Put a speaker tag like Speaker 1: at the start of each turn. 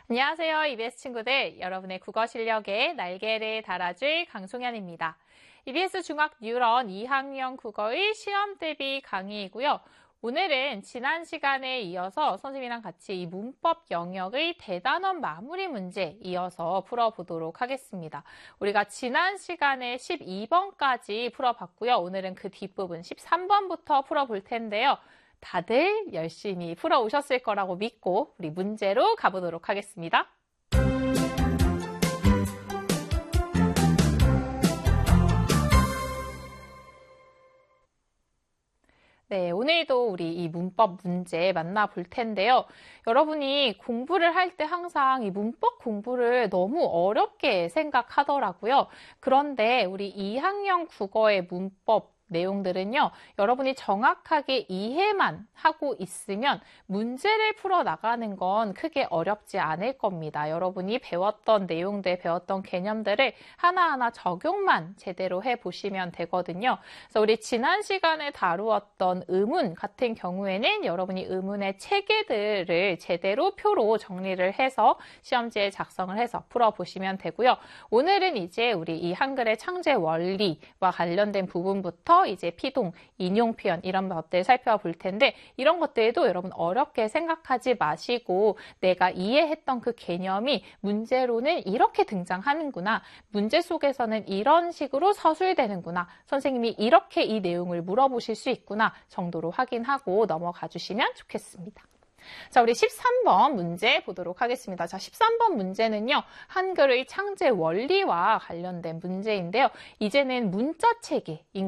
Speaker 1: 안녕하세요, EBS 친구들. 여러분의 국어 실력에 날개를 달아줄 강송현입니다. EBS 중학 뉴런 2학년 국어의 시험 대비 강의이고요. 오늘은 지난 시간에 이어서 선생님이랑 같이 이 문법 영역의 대단원 마무리 문제 이어서 풀어보도록 하겠습니다. 우리가 지난 시간에 12번까지 풀어봤고요. 오늘은 그 뒷부분 13번부터 풀어볼 텐데요. 다들 열심히 풀어오셨을 거라고 믿고 우리 문제로 가보도록 하겠습니다. 네, 오늘도 우리 이 문법 문제 만나볼 텐데요. 여러분이 공부를 할 때 항상 이 문법 공부를 너무 어렵게 생각하더라고요. 그런데 우리 2학년 국어의 문법 내용들은요, 여러분이 정확하게 이해만 하고 있으면 문제를 풀어나가는 건 크게 어렵지 않을 겁니다. 여러분이 배웠던 내용들, 배웠던 개념들을 하나하나 적용만 제대로 해보시면 되거든요. 그래서 우리 지난 시간에 다루었던 의문 같은 경우에는 여러분이 의문의 체계들을 제대로 표로 정리를 해서 시험지에 작성을 해서 풀어보시면 되고요. 오늘은 이제 우리 이 한글의 창제 원리와 관련된 부분부터 이제 피동, 인용 표현 이런 것들 살펴볼 텐데 이런 것들도 여러분 어렵게 생각하지 마시고 내가 이해했던 그 개념이 문제로는 이렇게 등장하는구나. 문제 속에서는 이런 식으로 서술되는구나. 선생님이 이렇게 이 내용을 물어보실 수 있구나 정도로 확인하고 넘어가 주시면 좋겠습니다. 자, 우리 13번 문제 보도록 하겠습니다. 자, 13번 문제는요, 한글의 창제 원리와 관련된 문제인데요. 이제는 문자 체계,